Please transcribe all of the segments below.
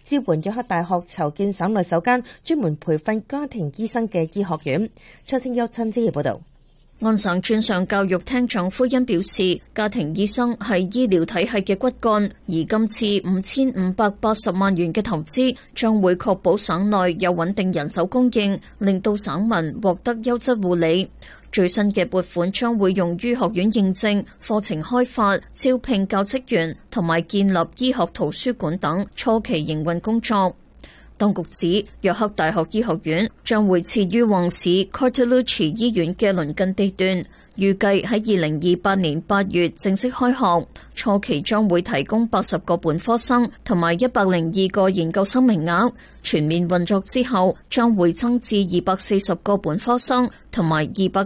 支援約克大學籌建省內首間專門培訓家庭醫生嘅醫學院。張清優親自報道。 安省專上教育廳長奎恩表示，家庭醫生係醫療體系嘅骨幹，而今次5580萬元嘅投資將會確保省內有穩定人手供應，令到省民獲得優質護理。最新嘅撥款將會用於學院認證、課程開發、招聘教職員同埋建立醫學圖書館等初期營運工作。當局指，約克大學醫學院將會設於旺市 Carterlucci 醫院嘅鄰近地段，預計喺2028年8月正式開學。初期將會提供80個本科生同埋102個研究生名額，全面運作之後將會增至240個本科生同埋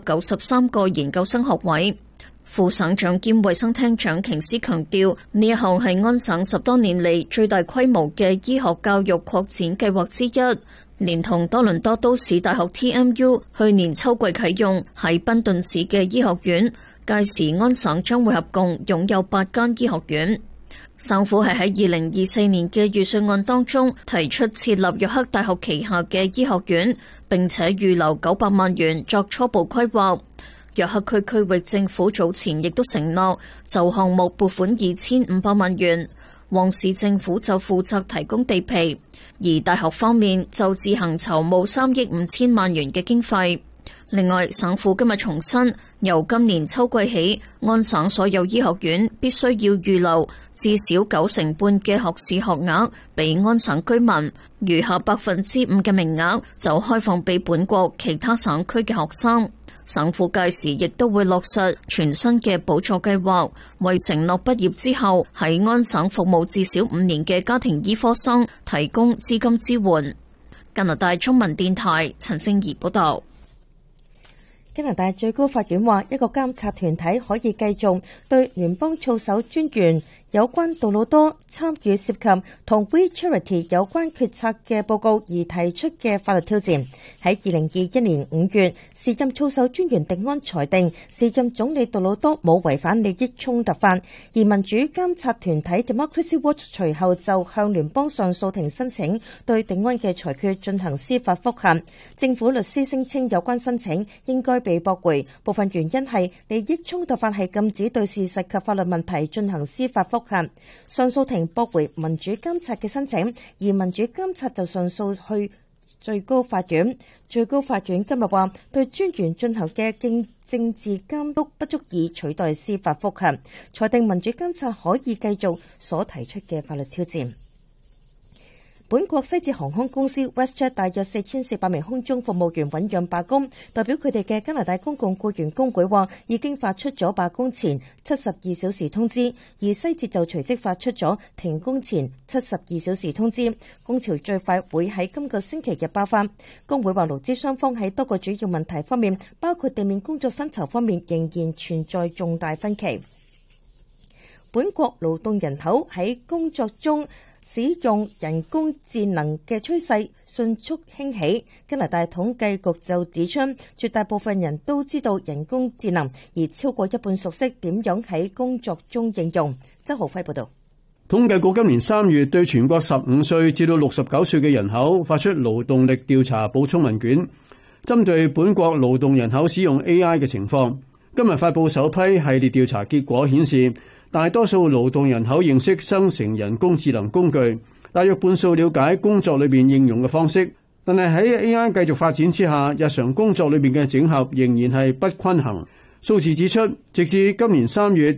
293個研究生學位。副省長兼衛生廳長瓊斯強調，呢一項係安省10多年嚟最大規模嘅醫學教育擴展計劃之一，連同多倫多都市大學 TMU 去年秋季啟用喺賓頓市嘅醫學院，屆時安省將會合共擁有8間醫學院。省府係喺2024年嘅預算案當中提出設立約克大學旗下嘅醫學院，並且預留900萬元作初步規劃。約克區區域政府早前亦都承諾就項目撥款2500萬元，旺市政府就負責提供地皮，而大學方面就自行籌募3億5千萬元嘅經費。另外，省府今日重申，由今年秋季起，安省所有醫學院必須要預留至少9成半嘅學士學額俾安省居民，餘下5%嘅名額就開放俾本國其他省區嘅學生。省府屆時亦都會落實全新嘅補助計劃，為承諾畢業之後喺安省服務至少5年嘅家庭醫科生提供資金支援。加拿大中文電台陳靜怡報道。 加拿大最高法院話，一個監察團體可以繼續對聯邦操守專員有關杜魯多參與涉及同 We Charity 有關決策嘅報告而提出嘅法律挑戰。喺2021年5月，時任操守專員迪安裁定時任總理杜魯多冇違反利益衝突法，而民主監察團體 Democracy Watch 隨後就向聯邦上訴庭申請對迪安嘅裁決進行司法覆核。政府律師聲稱有關申請應該被駁回，部分原因係利益衝突法係禁止對事實及法律問題進行司法覆核。上訴庭駁回民主監察嘅申請，而民主監察就上訴去最高法院。最高法院今日話，對專員進行嘅政治監督不足以取代司法覆核，裁定民主監察可以繼續所提出嘅法律挑戰。本國西捷航空公司 WestJet 大約4400名空中服務員醞釀罷工，代表佢哋嘅加拿大公共僱員工會話已經發出咗罷工前72小時通知，而西捷就隨即發出咗停工前72小時通知。工潮最快會喺今個星期日爆發。工會話勞資雙方喺多個主要問題方面，包括地面工作薪酬方面，仍然存在重大分歧。本國勞動人口喺工作中使用人工智能嘅趨勢迅速興起。加拿大統計局就指出，絕大部分人都知道人工智能，而超過一半熟悉點樣喺工作中應用。周浩輝報導。 統計局今年3月對全國15歲至到69歲嘅人口發出勞動力調查補充問卷，針對本國勞動人口使用 AI 嘅情況。今日發佈首批系列調查結果顯示，大多數勞動人口認識生成人工智能工具，大約半數了解工作裏面應用嘅方式。但係喺 AI 繼續發展之下，日常工作裏面嘅整合仍然係不均衡。數字指出，直至今年3月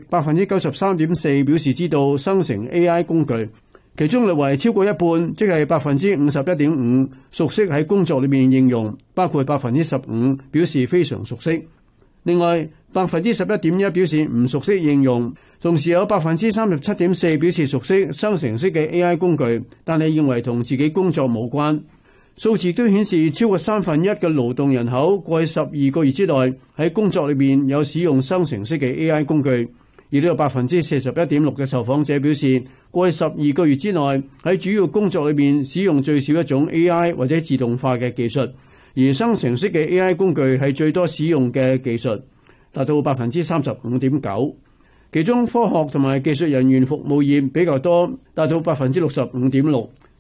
，93.4% 表示知道生成 AI 工具，其中略為超過一半，即係51.5%熟悉喺工作裏面應用，包括15%表示非常熟悉。另外11.1% 表示唔熟悉應用，同時有37.4% 表示熟悉生成式嘅 AI 工具，但係認為同自己工作無關。數字都顯示超過1/3嘅勞動人口過去12個月之內喺工作裏面有使用生成式嘅 AI 工具，而都有41.6%嘅受訪者表示過去12個月之內喺主要工作裏面使用最少一種 AI 或者自動化嘅技術，而生成式嘅 AI 工具係最多使用嘅技術，達到35.9%。其中科學同埋技術人員服務業比較多，達到65.6%。